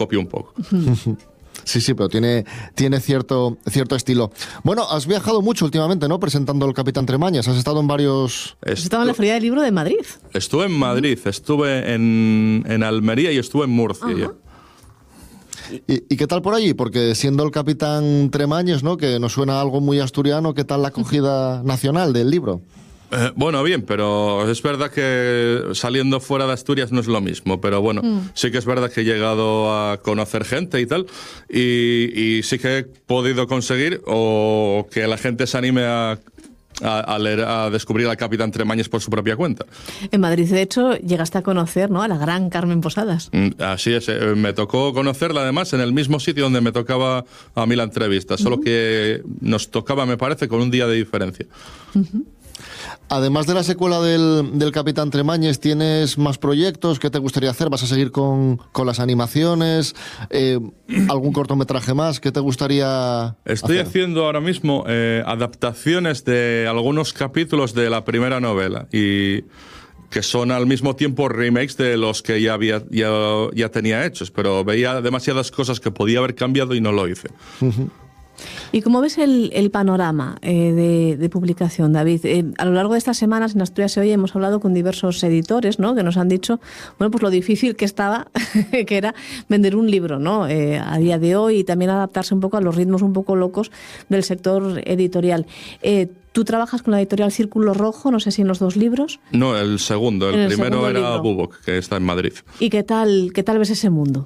copio un poco. Sí, pero tiene cierto estilo. Bueno, has viajado mucho últimamente, ¿no? Presentando el Capitán Tremañes. Has estado en varios... Has estado en la Feria del Libro de Madrid. Estuve en Madrid, estuve en Almería y estuve en Murcia. ¿Y qué tal por allí? Porque siendo el Capitán Tremañes, ¿no? Que nos suena algo muy asturiano, ¿qué tal la acogida nacional del libro? Bueno, bien, pero es verdad que saliendo fuera de Asturias no es lo mismo, pero bueno, sí que es verdad que he llegado a conocer gente y tal, y sí que he podido conseguir o que la gente se anime a leer, a descubrir al Capitán Tremañes por su propia cuenta. En Madrid, de hecho, llegaste a conocer, ¿no?, a la gran Carmen Posadas. Así es, me tocó conocerla además en el mismo sitio donde me tocaba a mí la entrevista, solo que nos tocaba, me parece, con un día de diferencia. Además de la secuela del Capitán Tremañes, ¿tienes más proyectos? ¿Qué te gustaría hacer? ¿Vas a seguir con las animaciones? ¿Algún cortometraje más? ¿Qué te gustaría Estoy hacer? haciendo ahora mismo adaptaciones de algunos capítulos de la primera novela y que son al mismo tiempo remakes de los que ya tenía hechos, pero veía demasiadas cosas que podía haber cambiado y no lo hice. ¿Y cómo ves el panorama de publicación, David? A lo largo de estas semanas en Asturias Se Oye hemos hablado con diversos editores, ¿no?, que nos han dicho, bueno, pues lo difícil que estaba, que era vender un libro, ¿no?, a día de hoy, y también adaptarse un poco a los ritmos un poco locos del sector editorial. Tú trabajas con la editorial Círculo Rojo, no sé si en los dos libros. No, el segundo. El primero segundo era libro. Bubok, que está en Madrid. ¿Y qué tal ves ese mundo?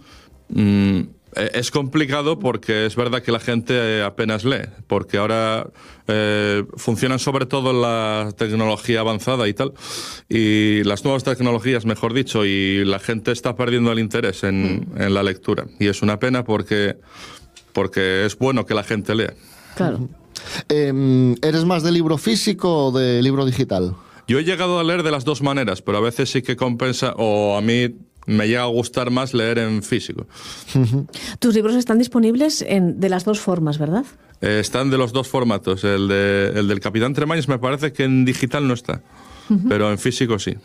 Es complicado porque es verdad que la gente apenas lee, porque ahora funcionan sobre todo la tecnología avanzada y tal, y las nuevas tecnologías, mejor dicho, y la gente está perdiendo el interés en la lectura. Y es una pena porque es bueno que la gente lea. Claro. ¿Eres más de libro físico o de libro digital? Yo he llegado a leer de las dos maneras, pero a veces sí que compensa, o a mí me llega a gustar más leer en físico. Tus libros están disponibles de las dos formas, ¿verdad? Están de los dos formatos. El del Capitán Tremañes me parece que en digital no está, pero en físico sí.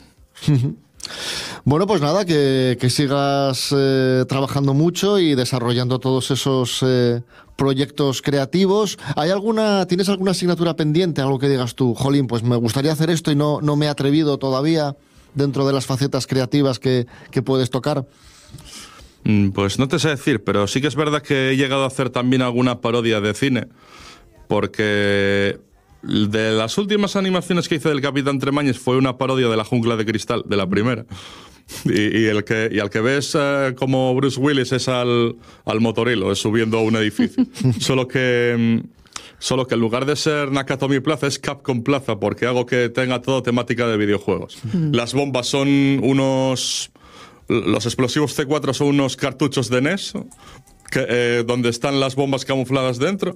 Bueno, pues nada, que sigas trabajando mucho y desarrollando todos esos proyectos creativos. ¿Tienes alguna asignatura pendiente? Algo que digas tú, jolín, pues me gustaría hacer esto y no me he atrevido todavía, dentro de las facetas creativas que puedes tocar. Pues no te sé decir, pero sí que es verdad que he llegado a hacer también alguna parodia de cine, porque de las últimas animaciones que hice del Capitán Tremañes fue una parodia de La Jungla de Cristal, de la primera. Y al que ves como Bruce Willis es al motorilo, es subiendo a un edificio. Solo que en lugar de ser Nakatomi Plaza es Capcom Plaza, porque hago que tenga todo temática de videojuegos. Las bombas son los explosivos C4 son unos cartuchos de NES, donde están las bombas camufladas dentro.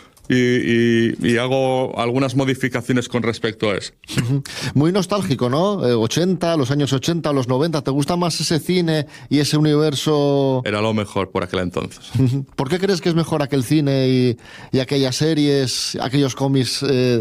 Y hago algunas modificaciones con respecto a eso. Muy nostálgico, ¿no? Los años 80, los 90. ¿Te gusta más ese cine y ese universo? Era lo mejor por aquel entonces. ¿Por qué crees que es mejor aquel cine y aquellas series, aquellos cómics,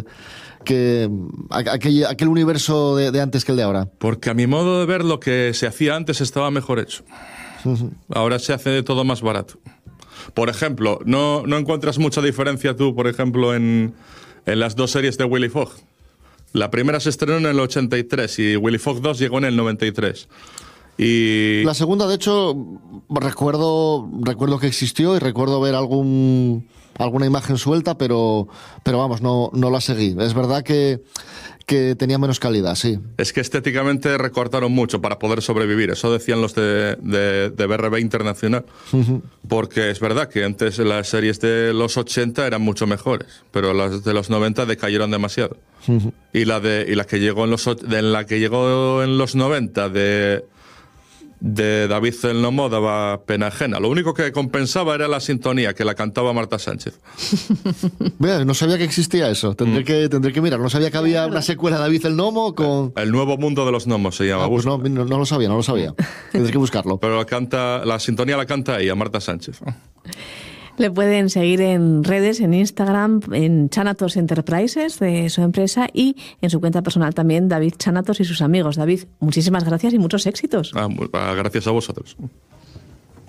aquel universo de antes que el de ahora? Porque a mi modo de ver lo que se hacía antes estaba mejor hecho. Ahora se hace de todo más barato. Por ejemplo, no encuentras mucha diferencia tú, por ejemplo, en las dos series de Willy Fogg. La primera se estrenó en el 83 y Willy Fogg 2 llegó en el 93. Y la segunda, de hecho, recuerdo que existió y recuerdo ver alguna imagen suelta, pero vamos, no la seguí. Es verdad que tenía menos calidad, sí. Es que estéticamente recortaron mucho para poder sobrevivir. Eso decían los de BRB Internacional. Porque es verdad que antes las series de los 80 eran mucho mejores, pero las de los 90 decayeron demasiado. Y la que llegó en los 90 de David el Nomo daba pena ajena. Lo único que compensaba era la sintonía, que la cantaba Marta Sánchez. Mira, no sabía que existía eso. Tendré que mirar. No sabía que había una secuela de David el Nomo con... El nuevo mundo de los gnomos se llama. Pues no lo sabía. Tendré que buscarlo. Pero la sintonía la canta ella, Marta Sánchez. Le pueden seguir en redes, en Instagram, en Chanatos Enterprises, de su empresa, y en su cuenta personal también, David Chanatos y sus amigos. David, muchísimas gracias y muchos éxitos. Gracias a vosotros.